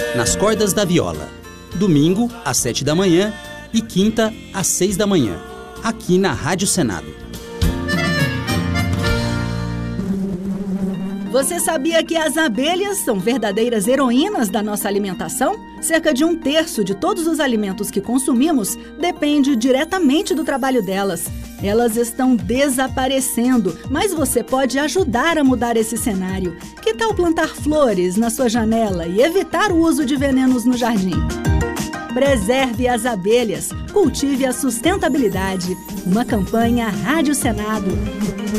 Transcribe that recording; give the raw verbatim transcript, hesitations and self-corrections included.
nas cordas da viola. Domingo, às sete da manhã e quinta, às seis da manhã, aqui na Rádio Senado. Você sabia que as abelhas são verdadeiras heroínas da nossa alimentação? Cerca de um terço de todos os alimentos que consumimos depende diretamente do trabalho delas. Elas estão desaparecendo, mas você pode ajudar a mudar esse cenário. Que tal plantar flores na sua janela e evitar o uso de venenos no jardim? Preserve as abelhas, cultive a sustentabilidade. Uma campanha Rádio Senado.